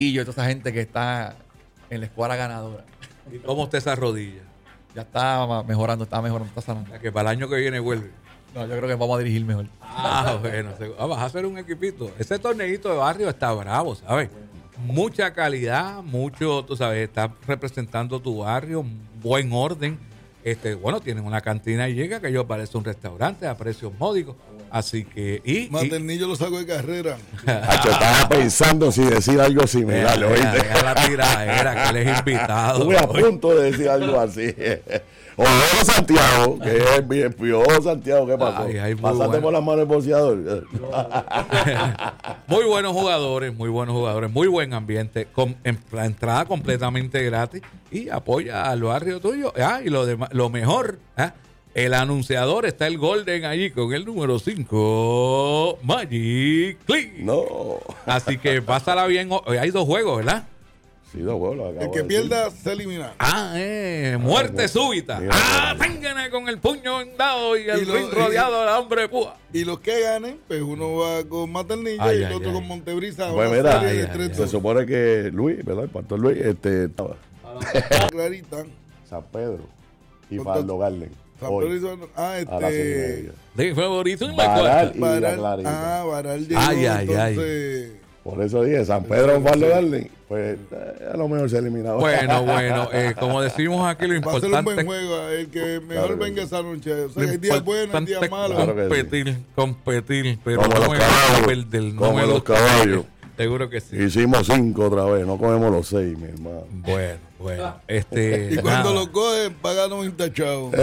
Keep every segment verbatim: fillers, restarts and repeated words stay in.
y toda esa gente que está en la escuadra ganadora. ¿Y cómo está esa rodilla? Ya está mejorando, está mejorando, está sanando. Que para el año que viene vuelve. No, yo creo que vamos a dirigir mejor. Ah, bueno. Ah, vas a hacer un equipito. Ese torneito de barrio está bravo, ¿sabes? Mucha calidad, mucho, tú sabes, está representando tu barrio, buen orden. Este, bueno, tienen una cantina y llega que yo parece un restaurante a precios módicos. Así que, y. Maternillo lo saco de carrera. Hacho, estaba pensando si decir algo similar, Deja, ¿oíste? deja, deja la tiradera, que él es invitado. Estuve a punto de decir algo así. O luego Santiago, que es bien pío. Santiago, ¿qué pasó? Ay, ay, muy Pasaste bueno. por las manos del boxeador. Muy buenos jugadores, muy buenos jugadores, muy buen ambiente, con en, la entrada completamente gratis y apoya al barrio tuyo. Ah, y lo, demás, lo mejor, ¿ah? El anunciador está el Golden allí con el número cinco, Magic Click. No. Así que pásala bien. Hay dos juegos, ¿verdad? Sí, dos huevos. El que pierda se elimina. Ah, eh, muerte Ah, súbita. mira, Ah, mira. téngane con el puño vendado y el Y lo- ring rodeado de hombre de púa. Y los que ganen, pues uno va con Maternillo Ay, y el ay, otro ay. con Montebrisa. Pues una mira, serie ay, de ay, tres ay. Se dos. supone que Luis, ¿verdad? El pastor Luis, este, estaba Clarita. San Pedro y Con Faldo todo- Garden. San Hoy, Pedro hizo- ah, a las seis y este. media. De favorito en la Baral cuarta. y la Baral, Clarita. ah, Baral llegó, Ay, ay, ay. entonces. Por eso dije, San Pedro o Faldo Garden, pues eh, a lo mejor se eliminaba. Bueno, bueno, eh, como decimos aquí, lo Va a ser un buen importante juego. El que mejor Claro que venga sí. esa noche. O sea, lo hay días buenos, hay días importante malos. Claro que sí. competir, competir, pero Como no los me caballos, gusta perder, no como me los gusta caballos. perder. Seguro que sí. Hicimos cinco otra vez, no comemos los seis, mi hermano. Bueno, bueno, este. Y cuando nada. lo cogen, pagan noventa chavos.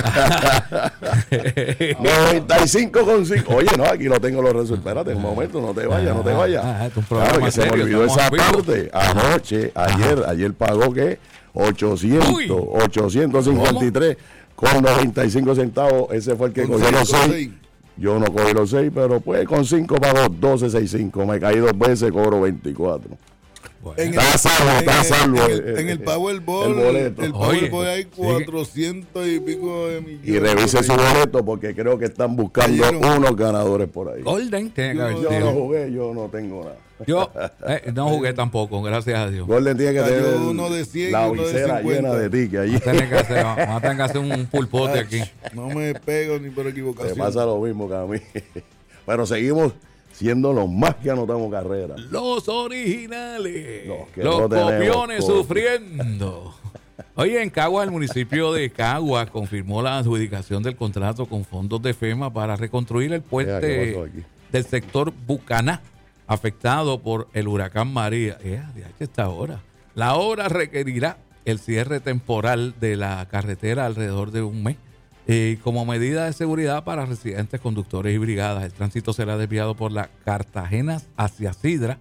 noventa y cinco con cinco. Oye, no, aquí lo tengo los resultados. Espérate un momento, no te vayas, no te vayas. Ah, es un programa Claro que se me serio, olvidó estamos esa en vivo. parte. Anoche, ayer, ayer pagó que ochocientos, Uy. ochocientos cincuenta y tres con noventa y cinco centavos. Ese fue el que Con cogió los seis, con seis. seis. Yo no cogí los seis, pero pues con cinco pagó doce sesenta y cinco. Me caí dos veces, cobro veinticuatro. Bueno, En Está salvo, en está el- salvo. En el, eh, en el eh, Powerball, el boleto. el Oye, Powerball hay sigue. cuatrocientos y pico de millones. Y revise su boleto porque creo que están buscando Cayeron. unos ganadores por ahí. Golden tiene que haber Yo no sido. jugué, yo no tengo nada. Yo eh, no jugué tampoco, gracias a Dios. Golden tiene que Cayó tener uno de cien la y uno de visera cincuenta. llena de tickets allí. Tiene que hacer, vamos a tener que hacer un pulpote aquí. No me pego ni por Te equivocación. pasa lo mismo que a mí. Pero seguimos siendo los más que anotamos carreras. Los originales. No, que los no tenemos copiones copia. sufriendo. Oye, en Cagua, el municipio de Cagua confirmó la adjudicación del contrato con fondos de FEMA para reconstruir el Vea, ¿qué puente pasó aquí? del sector Bucaná, afectado por el huracán María. Eh, de aquí está ahora. La obra requerirá el cierre temporal de la carretera alrededor de un mes. Eh, como medida de seguridad para residentes, conductores y brigadas, el tránsito será desviado por la Cartagena hacia Sidra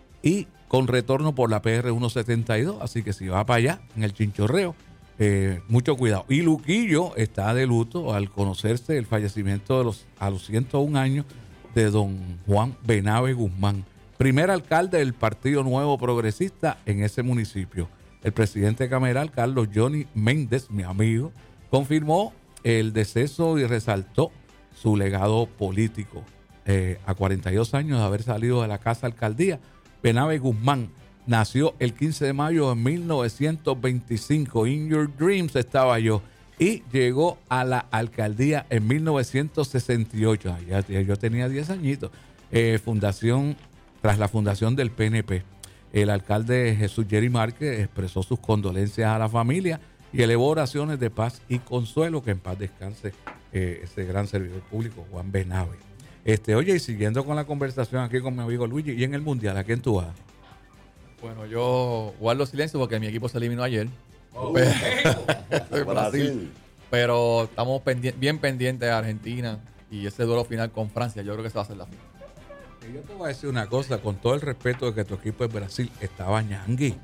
y con retorno por la P R ciento setenta y dos. Así que si va para allá, en el Chinchorreo, eh, mucho cuidado. Y Luquillo está de luto al conocerse el fallecimiento de los, a los ciento un años de don Juan Benave Guzmán, primer alcalde del Partido Nuevo Progresista en ese municipio. El presidente cameral, Carlos Johnny Méndez, mi amigo, confirmó el deceso y resaltó su legado político. Eh, a cuarenta y dos años de haber salido de la casa alcaldía, Benave Guzmán nació el quince de mayo de mil novecientos veinticinco. In Your Dreams estaba yo. Y llegó a la alcaldía en mil novecientos sesenta y ocho. Ya, ya yo tenía diez añitos. Eh, fundación, tras la fundación del P N P. El alcalde Jesús Jerry Márquez expresó sus condolencias a la familia y elevó oraciones de paz y consuelo, que en paz descanse eh, ese gran servidor público, Juan Benave. Este, oye, y siguiendo con la conversación aquí con mi amigo Luigi, ¿y en el Mundial a quién tú vas? Bueno, yo guardo silencio porque mi equipo se eliminó ayer. Oh, Pero, Brasil. Brasil. Pero estamos pendi- bien pendientes de Argentina y ese duelo final con Francia. Yo creo que se va a hacer la final. Yo te voy a decir una cosa, con todo el respeto de que tu equipo es Brasil, estaba ñangui.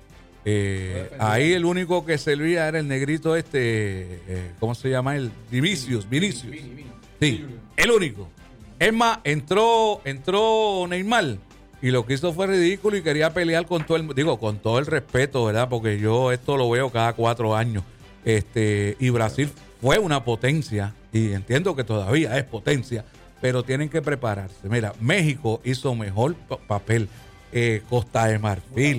Eh, ahí el único que servía era el negrito este, eh, ¿cómo se llama él? Vinicius, Vinicius. Sí, el único. Es más, entró, entró Neymar y lo que hizo fue ridículo y quería pelear con todo el, digo, con todo el respeto, ¿verdad? Porque yo esto lo veo cada cuatro años. Este, y Brasil fue una potencia y entiendo que todavía es potencia, pero tienen que prepararse. Mira, México hizo mejor pa- papel. Eh, Costa de Marfil,